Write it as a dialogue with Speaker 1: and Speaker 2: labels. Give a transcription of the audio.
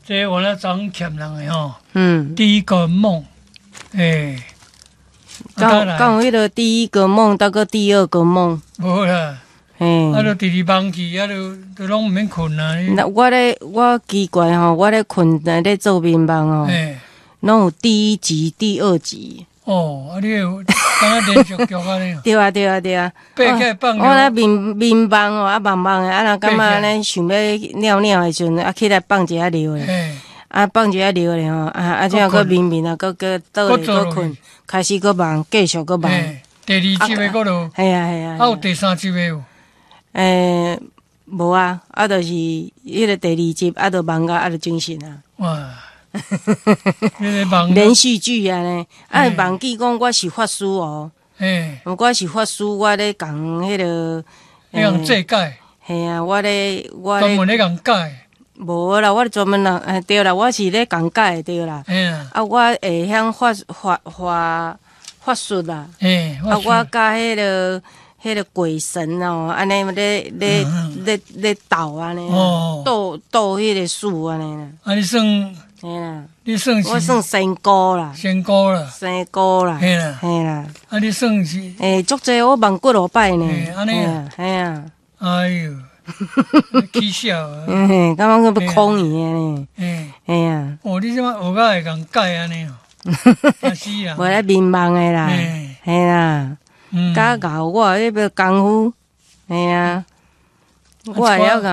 Speaker 1: 这我那张欠人的吼，
Speaker 2: 第
Speaker 1: 一个梦，
Speaker 2: 讲有迄个第一个梦，到个第二个梦，
Speaker 1: 无啦，就第二梦去，就拢毋免困啊。
Speaker 2: 那我奇怪吼，我咧困咧做眠梦哦，拢有第一集、第二集。
Speaker 1: 你有敢若连续剧安尼？
Speaker 2: 对啊。
Speaker 1: 爬起来放
Speaker 2: 我咧眠梦哦，梦梦的，若感觉安尼想要尿尿的时阵，起来放一下尿咧，放一下尿咧吼，这样个眠啊，个倒咧个困，开始个梦，继续个梦。
Speaker 1: 第二集的个咯，
Speaker 2: 系啊。
Speaker 1: 有第三集的有？
Speaker 2: 无啊，就是迄个第二集，就梦到就精神啊。
Speaker 1: 哇！
Speaker 2: 连续剧啊呢，忘记讲我是法师哦，我是法师，我咧讲迄个，
Speaker 1: 你讲这解？
Speaker 2: 系啊，我专
Speaker 1: 门咧讲解。
Speaker 2: 无啦，我专门人，对啦，我是咧讲解对啦。我会晓法术啦，我甲迄个鬼神哦，安尼咧斗安尼，斗迄个术安尼啦。
Speaker 1: 你算？
Speaker 2: 嘿啦，
Speaker 1: 我
Speaker 2: 算仙姑啦，
Speaker 1: 仙姑啦，
Speaker 2: 嘿啦。
Speaker 1: 你算是？
Speaker 2: 足济我问几落摆呢？
Speaker 1: 安尼啊，
Speaker 2: 嘿啊。
Speaker 1: 哎呦，起笑啊！
Speaker 2: 感觉个要空伊呢？嘿啊。
Speaker 1: 你即摆学甲会讲解安尼哦？是啊。
Speaker 2: 无咧眠梦的啦，嘿啦。教我迄个功夫，嘿啊，我会晓。